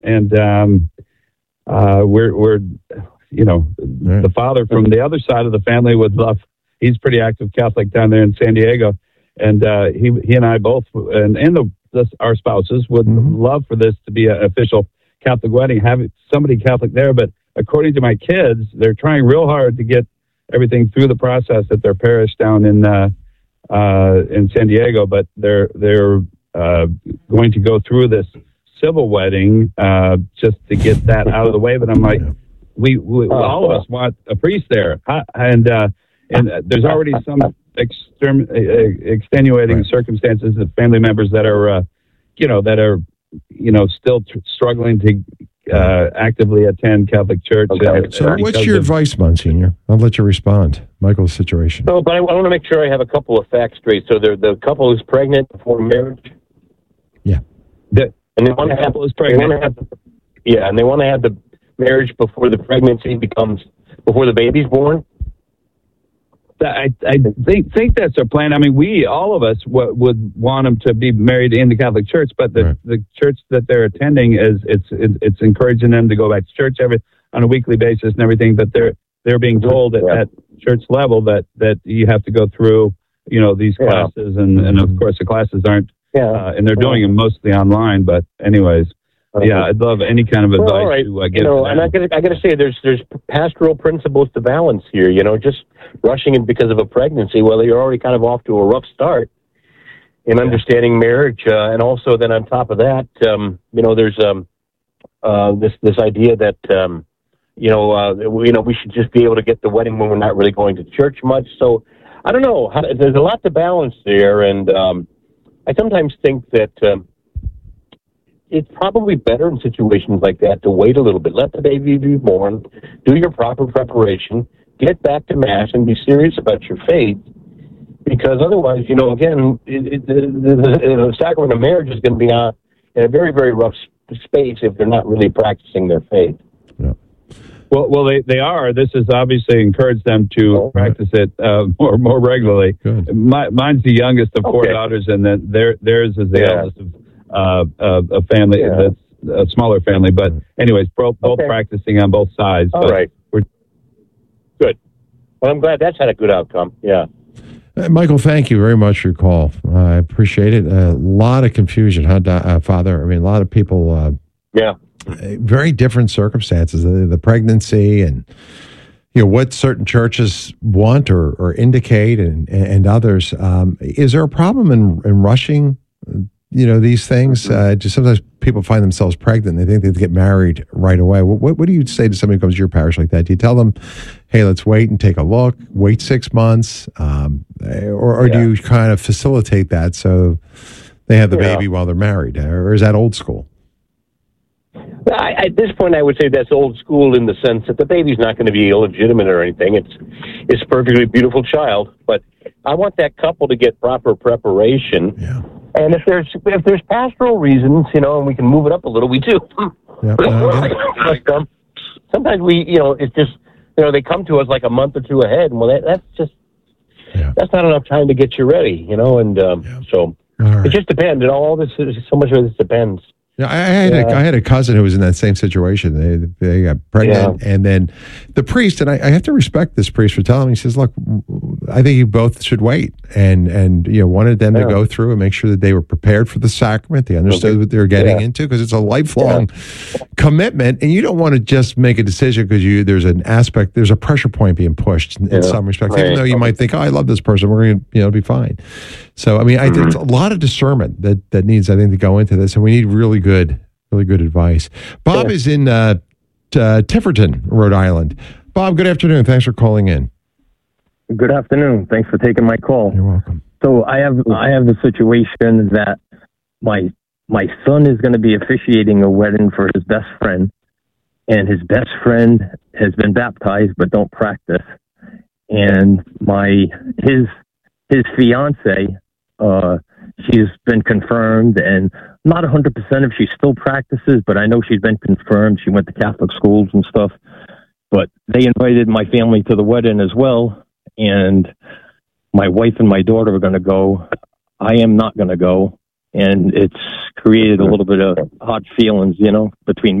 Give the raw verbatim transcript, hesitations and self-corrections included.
and um, uh, we're we're you know Right. the father from the other side of the family would love. He's pretty active Catholic down there in San Diego, and uh, he he and I both and and the, the our spouses would Mhm. love for this to be an official Catholic wedding, have somebody Catholic there. But according to my kids, they're trying real hard to get everything through the process at their parish down in uh, uh, in San Diego. But they're they're uh, going to go through this civil wedding uh, just to get that out of the way. But I'm like, we, we all of us want a priest there, Huh? and uh, and there's already some exterm- uh, extenuating Right. circumstances of family members that are, uh, you know, that are, you know, still tr- struggling to uh, actively attend Catholic Church. Okay. uh, So what's because your of- advice, Monsignor? I'll let you respond. Michael's situation. So, but I, I want to make sure I have a couple of facts straight. So the the couple is pregnant before marriage, that and they want to have couple is they pregnant. want to have yeah, and they want to have the marriage before the pregnancy becomes before the baby's born. I, I think think that's their plan. I mean, we all of us w- would want them to be married in the Catholic Church, but the, Right. the church that they're attending is it's it's it's encouraging them to go back to church every on a weekly basis and everything. But they're they're being told at, Yeah. at church level that that you have to go through you know these Yeah. classes, and and of course the classes aren't Yeah, uh, and they're doing them mostly online. But anyways, yeah, I'd love any kind of advice Well, all right. to uh, give you know, to and I them. got I got to say, there's there's pastoral principles to balance here. You know, just rushing it because of a pregnancy, well, you're already kind of off to a rough start in understanding marriage, uh, and also then on top of that, um, you know, there's um, uh, this this idea that um, you know, uh, we, you know, we should just be able to get the wedding when we're not really going to church much. So I don't know. How, there's a lot to balance there, and um, I sometimes think that. Um, It's probably better in situations like that to wait a little bit. Let the baby be born, do your proper preparation, get back to Mass, and be serious about your faith. Because otherwise, you know, again, it, it, the, the, the sacrament of marriage is going to be on, in a very, very rough space if they're not really practicing their faith. Yeah. Well, well, they, they are. This has obviously encouraged them to Oh. practice it uh, more more regularly. Good. My, mine's the youngest of four Okay. daughters, and then their theirs is the Yeah. eldest of uh, uh, a family Yeah. that's a smaller family. But anyways, both both Okay. practicing on both sides. All but right. we're- Good. Well, I'm glad that's had a good outcome. Yeah. Uh, Michael, thank you very much for your call. I appreciate it. A lot of confusion, huh, Do- uh, Father? I mean, a lot of people, uh, Yeah. very different circumstances, the, the pregnancy and, you know, what certain churches want or, or indicate and, and others. Um, is there a problem in, in rushing, you know, these things? Uh, just sometimes people find themselves pregnant. They think they have to get married right away. What, what, what do you say to somebody who comes to your parish like that? Do you tell them, hey, let's wait and take a look, wait six months? Um, or or Yeah. do you kind of facilitate that so they have the Yeah. baby while they're married? Or is that old school? I, at this point, I would say that's old school in the sense that the baby's not going to be illegitimate or anything. It's it's a perfectly beautiful child, but I want that couple to get proper preparation. Yeah. And if there's if there's pastoral reasons, you know, and we can move it up a little, we do. Yeah, I get it. But, um, sometimes we, you know, it's just you know they come to us like a month or two ahead, and well, that, that's just Yeah. that's not enough time to get you ready, you know. And um, Yeah. so All right. it just depends. And all this is so much of this depends. Yeah, I I had, Yeah. a, I had a cousin who was in that same situation. They they got pregnant, and then the priest, and I, I have to respect this priest for telling me. He says, "Look, I think you both should wait," and and you know wanted them Yeah. to go through and make sure that they were prepared for the sacrament. They understood what they were getting Yeah. into because it's a lifelong commitment, and you don't want to just make a decision because you there's an aspect, there's a pressure point being pushed in, in Yeah. some respects. Even Right. though you might think, "Oh, I love this person, we're going to you know be fine." So I mean, I think it's Mm-hmm. a lot of discernment that that needs, I think, to go into this, and we need really good, really good advice. Bob Yeah. is in uh, t- uh, Tiverton, Rhode Island. Bob, good afternoon. Thanks for calling in. Good afternoon. Thanks for taking my call. You're welcome. So I have I have the situation that my my son is going to be officiating a wedding for his best friend, and his best friend has been baptized but don't practice. And my his his fiance, uh, she's been confirmed, and I'm not one hundred percent if she still practices, but I know she's been confirmed. She went to Catholic schools and stuff. But they invited my family to the wedding as well, and my wife and my daughter are going to go. I am not going to go. and it's created a little bit of hot feelings, you know, between